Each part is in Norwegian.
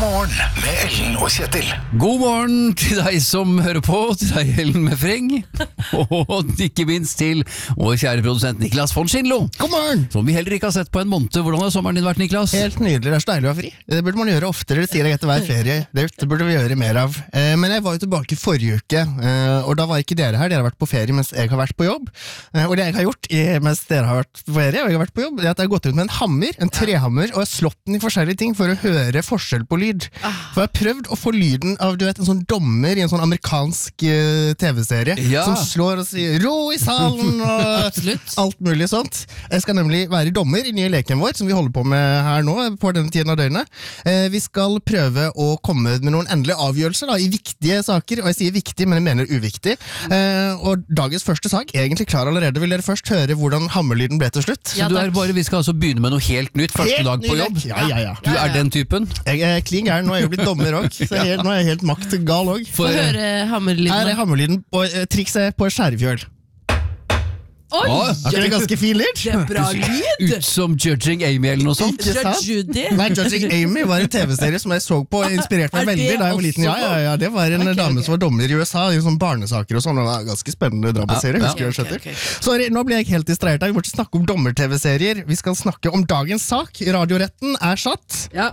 Morgen med Ellen og Kjetil. God morgen til deg som hører på, til deg Ellen med Freng, og ikke minst til vår kjære produsent Niklas von Schindlo. God morgen! Som vi heller ikke har sett på en måned. Hvordan har sommeren din vært, Niklas? Helt nydelig, det er så deilig å ha fri. Det burde man gjøre oftere, det sier jeg etter hver ferie. Det burde vi gjøre mer av. Men jeg var jo tilbake forrige uke, og da var ikke dere her. Dere har vært på ferie mens jeg har vært på jobb. Og det jeg har gjort mens dere har vært på ferie, og jeg har vært på jobb, det er at jeg har gått rundt med en hammer, en trehammer, og jeg har slått den i forskjellige ting for å høre forskjell på lyd. For jeg har prøvd å få lyden av, du vet, en sånn dommer i en sånn amerikansk TV-serie, som slår og sier ro i salen og alt mulig sånt. Jeg skal nemlig være dommer i nye leken vår, som vi holder på med her nå, på denne tiden av døgnet. Vi skal prøve å komme med noen endelige avgjørelser da, i viktige saker, og jeg sier viktig, men jeg mener uviktig. Og dagens første sak, egentlig klar allerede, vil dere først høre hvordan hammerlyden ble til slutt. Så vi skal altså begynne med noe helt nytt første dag på jobb? Ja. Du er den typen? Jeg er klin gæren, nå er jeg jo blitt dommer også, så nå er jeg helt maktgal også. Få høre hammerlyden. Her er hammerlyden, og trikset på skjærefjøl. Oi! Er det ganske fin lyd? Det er bra lyd! Ut som Judging Amy eller noe sånt? Ikke sant? Judy? Nei, Judging Amy var en TV-serie som jeg så på, inspirerte meg veldig da jeg var liten. Ja, det var en dame som var dommer i USA, i sånne barnesaker og sånn, og det var en ganske spennende dramaserie, husker jeg skjøtter. Sorry, nå blir jeg helt distrahert her, vi må ikke snakke om dommer-TV-serier, vi skal snakke om dagens sak. Radioretten er satt. Ja.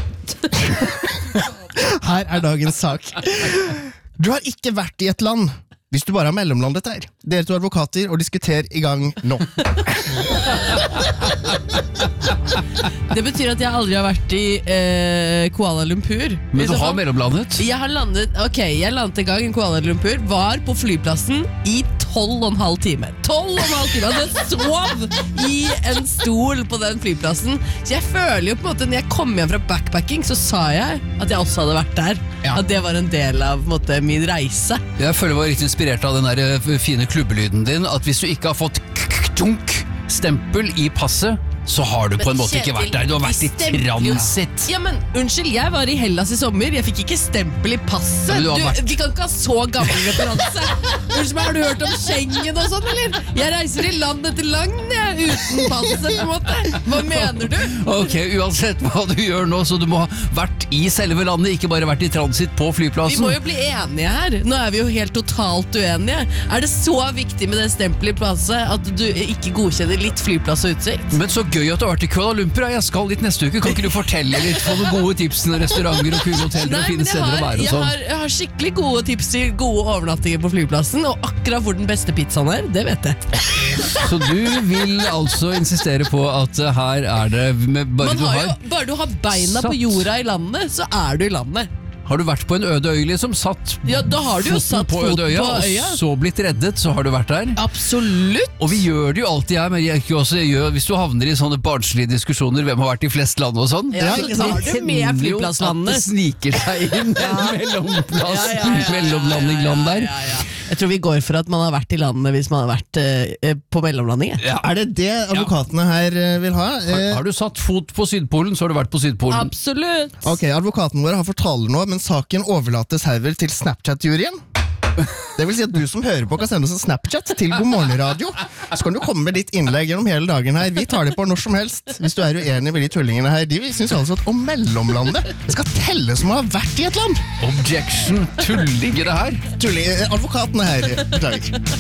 Her er dagens sak. Du har ikke vært i et land hvis du bare har mellomlandet der. Dere to advokater og diskuter i gang nå. Det betyr at jeg aldri har vært i Kuala Lumpur. Men du har mellomlandet? Jeg landet en gang i Kuala Lumpur, var på flyplassen i 12,5 timer. 12,5 timer! Jeg sov i en stol på den flyplassen. Så jeg føler jo på en måte, når jeg kom hjem fra backpacking, så sa jeg at jeg også hadde vært der. Ja. At det var en del av på en måte, min reise. Jeg føler jeg var litt inspirert av den der fine klubbelyden din, at hvis du ikke har fått stempel i passet, så har du på en måte ikke vært der. Du har vært i transit. Ja, men unnskyld, jeg var i Hellas i sommer. Jeg fikk ikke stempel i passet. Vi kan ikke ha så gammel referanse. Unnskyld meg, har du hørt om Schengen og sånn, eller? Jeg reiser i land etter land, uten passet, på en måte. Hva mener du? Ok, uansett hva du gjør nå, så du må ha vært i selve landet, ikke bare vært i transit på flyplassen. Vi må jo bli enige her. Nå er vi jo helt totalt uenige. Er det så viktig med det stempelet i passet at du ikke godkjenner litt flyplass og utsikt? Men så gøy at du har vært i Kuala Lumpur. Jeg skal litt neste uke. Kan ikke du fortelle litt på noen gode tips til restauranter og kule hoteller og fine steder å være og sånn? Jeg har skikkelig gode tips til gode overnattinger på flyplassen, og akkurat hvor den beste pizzaen er, det vet jeg. Så du vil altså insistere på at her er det bare du har beina på jorda i landet, så er du i landet. Har du vært på en øde øy liksom, satt da har du jo satt på øde øya, og så blitt reddet, så har du vært der? Absolutt! Og vi gjør det jo alltid her, men hvis du havner i sånne barnslige diskusjoner, hvem har vært i flest land og sånn? Ja, så tar du med flyplasslandet. At det sniker seg inn mellomlanding-land der. Jeg tror vi går for at man har vært i landet hvis man har vært på mellomlanding. Ja. Er det det advokatene her vil ha? Har du satt fot på Sydpolen, så har du vært på Sydpolen. Absolutt! Ok, advokatene våre har fortalt nå, men saken overlates herved til Snapchat-juryen. Det vil si at du som hører på kan sende oss en Snapchat til God Morgen Radio. Så kan du komme med ditt innlegg gjennom hele dagen her. Vi tar det på når som helst. Hvis du er uenig med de tullingene her, de synes altså at om mellomlandet skal telle som å ha vært i et land. Objection, tulling i det her. Advokatene her, beklager.